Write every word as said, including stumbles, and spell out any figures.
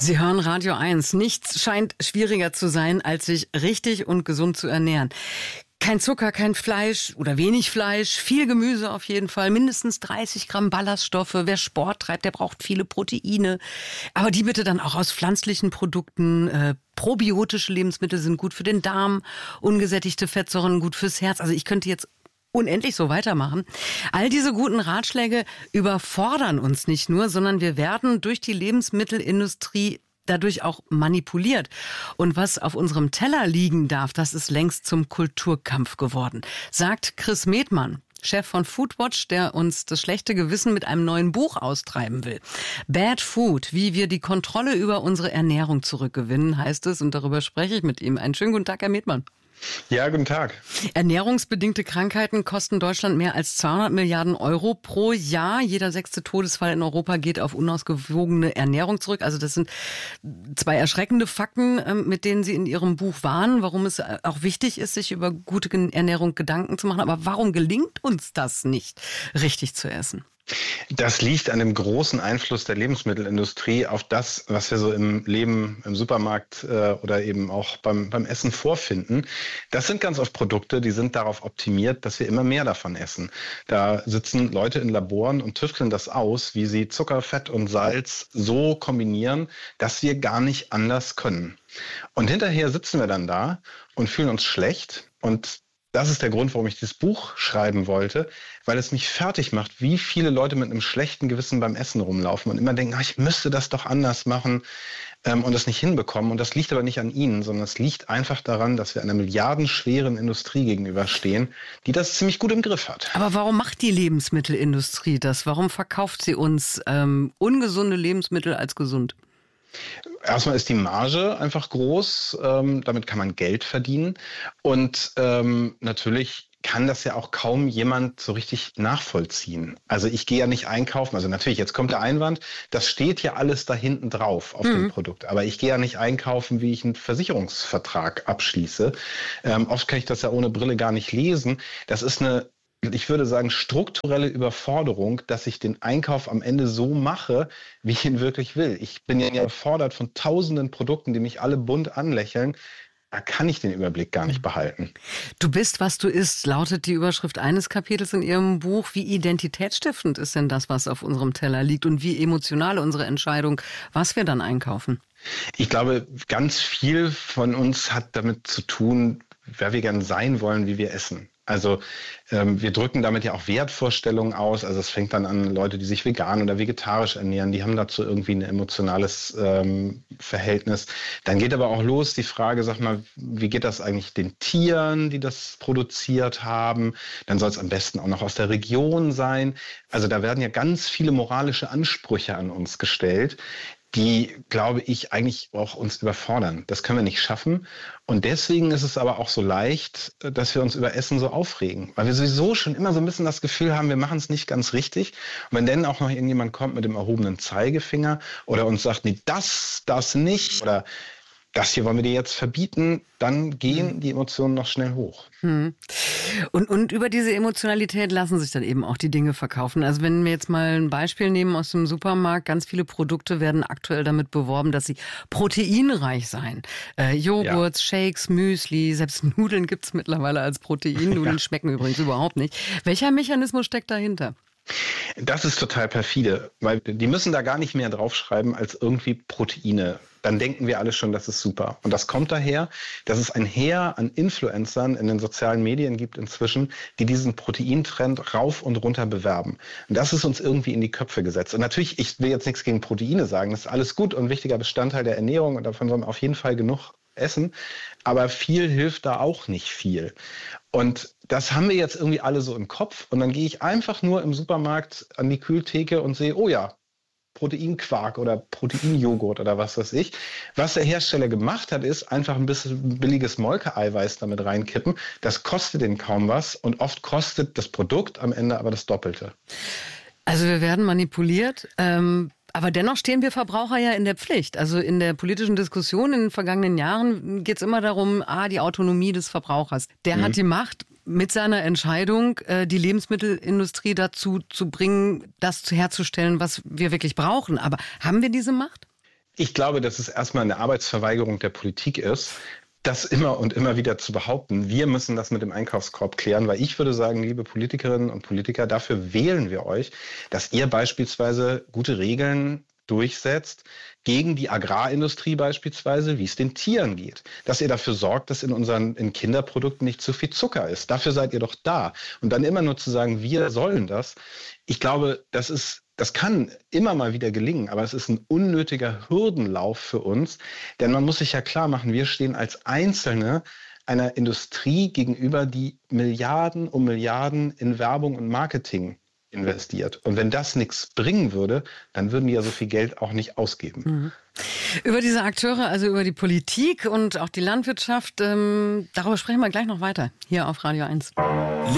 Sie hören Radio eins. Nichts scheint schwieriger zu sein, als sich richtig und gesund zu ernähren. Kein Zucker, kein Fleisch oder wenig Fleisch, viel Gemüse auf jeden Fall, mindestens dreißig Gramm Ballaststoffe. Wer Sport treibt, der braucht viele Proteine. Aber die bitte dann auch aus pflanzlichen Produkten. Äh, probiotische Lebensmittel sind gut für den Darm, ungesättigte Fettsäuren gut fürs Herz. Also ich könnte jetzt unendlich so weitermachen. All diese guten Ratschläge überfordern uns nicht nur, sondern wir werden durch die Lebensmittelindustrie dadurch auch manipuliert. Und was auf unserem Teller liegen darf, das ist längst zum Kulturkampf geworden, sagt Chris Medmann, Chef von Foodwatch, der uns das schlechte Gewissen mit einem neuen Buch austreiben will. Bad Food, wie wir die Kontrolle über unsere Ernährung zurückgewinnen, heißt es. Und darüber spreche ich mit ihm. Einen schönen guten Tag, Herr Medmann. Ja, guten Tag. Ernährungsbedingte Krankheiten kosten Deutschland mehr als zweihundert Milliarden Euro pro Jahr. Jeder sechste Todesfall in Europa geht auf unausgewogene Ernährung zurück. Also das sind zwei erschreckende Fakten, mit denen Sie in Ihrem Buch warnen, warum es auch wichtig ist, sich über gute Ernährung Gedanken zu machen. Aber warum gelingt uns das nicht, richtig zu essen? Das liegt an dem großen Einfluss der Lebensmittelindustrie auf das, was wir so im Leben im Supermarkt äh, oder eben auch beim, beim Essen vorfinden. Das sind ganz oft Produkte, die sind darauf optimiert, dass wir immer mehr davon essen. Da sitzen Leute in Laboren und tüfteln das aus, wie sie Zucker, Fett und Salz so kombinieren, dass wir gar nicht anders können. Und hinterher sitzen wir dann da und fühlen uns schlecht. Und das ist der Grund, warum ich dieses Buch schreiben wollte, weil es mich fertig macht, wie viele Leute mit einem schlechten Gewissen beim Essen rumlaufen und immer denken, ach, ich müsste das doch anders machen ähm, und das nicht hinbekommen. Und das liegt aber nicht an ihnen, sondern es liegt einfach daran, dass wir einer milliardenschweren Industrie gegenüberstehen, die das ziemlich gut im Griff hat. Aber warum macht die Lebensmittelindustrie das? Warum verkauft sie uns ähm, ungesunde Lebensmittel als gesund? Erstmal ist die Marge einfach groß, ähm, damit kann man Geld verdienen und ähm, natürlich kann das ja auch kaum jemand so richtig nachvollziehen. Also ich gehe ja nicht einkaufen, also natürlich, jetzt kommt der Einwand, das steht ja alles da hinten drauf auf mhm. dem Produkt, aber ich gehe ja nicht einkaufen, wie ich einen Versicherungsvertrag abschließe. Ähm, oft kann ich das ja ohne Brille gar nicht lesen. Das ist eine Ich würde sagen, strukturelle Überforderung, dass ich den Einkauf am Ende so mache, wie ich ihn wirklich will. Ich bin ja überfordert von tausenden Produkten, die mich alle bunt anlächeln. Da kann ich den Überblick gar nicht behalten. Du bist, was du isst, lautet die Überschrift eines Kapitels in Ihrem Buch. Wie identitätsstiftend ist denn das, was auf unserem Teller liegt? Und wie emotional unsere Entscheidung, was wir dann einkaufen? Ich glaube, ganz viel von uns hat damit zu tun, wer wir gern sein wollen, wie wir essen. Also ähm, wir drücken damit ja auch Wertvorstellungen aus. Also es fängt dann an, Leute, die sich vegan oder vegetarisch ernähren, die haben dazu irgendwie ein emotionales ähm, Verhältnis. Dann geht aber auch los die Frage, sag mal, wie geht das eigentlich den Tieren, die das produziert haben? Dann soll es am besten auch noch aus der Region sein. Also da werden ja ganz viele moralische Ansprüche an uns gestellt, die, glaube ich, eigentlich auch uns überfordern. Das können wir nicht schaffen. Und deswegen ist es aber auch so leicht, dass wir uns über Essen so aufregen. Weil wir sowieso schon immer so ein bisschen das Gefühl haben, wir machen es nicht ganz richtig. Und wenn dann auch noch irgendjemand kommt mit dem erhobenen Zeigefinger oder uns sagt, nee, das, das nicht oder das hier wollen wir dir jetzt verbieten, dann gehen die Emotionen noch schnell hoch. Hm. Und, und über diese Emotionalität lassen sich dann eben auch die Dinge verkaufen. Also wenn wir jetzt mal ein Beispiel nehmen aus dem Supermarkt, ganz viele Produkte werden aktuell damit beworben, dass sie proteinreich seien. Äh, Joghurt, ja. Shakes, Müsli, selbst Nudeln gibt es mittlerweile als Protein. Nudeln ja. schmecken übrigens überhaupt nicht. Welcher Mechanismus steckt dahinter? Das ist total perfide, weil die müssen da gar nicht mehr draufschreiben als irgendwie Proteine. Dann denken wir alle schon, das ist super. Und das kommt daher, dass es ein Heer an Influencern in den sozialen Medien gibt inzwischen, die diesen Proteintrend rauf und runter bewerben. Und das ist uns irgendwie in die Köpfe gesetzt. Und natürlich, ich will jetzt nichts gegen Proteine sagen, das ist alles gut und wichtiger Bestandteil der Ernährung und davon soll man auf jeden Fall genug essen. Aber viel hilft da auch nicht viel. Und das haben wir jetzt irgendwie alle so im Kopf. Und dann gehe ich einfach nur im Supermarkt an die Kühltheke und sehe, oh ja, Proteinquark oder Proteinjoghurt oder was weiß ich. Was der Hersteller gemacht hat, ist einfach ein bisschen billiges Molkeeiweiß damit reinkippen. Das kostet den kaum was und oft kostet das Produkt am Ende aber das Doppelte. Also wir werden manipuliert. Ähm Aber dennoch stehen wir Verbraucher ja in der Pflicht. Also in der politischen Diskussion in den vergangenen Jahren geht es immer darum, ah, die Autonomie des Verbrauchers. Der mhm. hat die Macht, mit seiner Entscheidung die Lebensmittelindustrie dazu zu bringen, das herzustellen, was wir wirklich brauchen. Aber haben wir diese Macht? Ich glaube, dass es erstmal eine Arbeitsverweigerung der Politik ist, das immer und immer wieder zu behaupten. Wir müssen das mit dem Einkaufskorb klären, weil ich würde sagen, liebe Politikerinnen und Politiker, dafür wählen wir euch, dass ihr beispielsweise gute Regeln durchsetzt gegen die Agrarindustrie beispielsweise, wie es den Tieren geht. Dass ihr dafür sorgt, dass in unseren in Kinderprodukten nicht zu viel Zucker ist. Dafür seid ihr doch da. Und dann immer nur zu sagen, wir sollen das. Ich glaube, das ist Das kann immer mal wieder gelingen, aber es ist ein unnötiger Hürdenlauf für uns, denn man muss sich ja klar machen, wir stehen als Einzelne einer Industrie gegenüber, die Milliarden um Milliarden in Werbung und Marketing investiert. Und wenn das nichts bringen würde, dann würden die ja so viel Geld auch nicht ausgeben. Mhm. Über diese Akteure, also über die Politik und auch die Landwirtschaft, ähm, darüber sprechen wir gleich noch weiter hier auf Radio eins.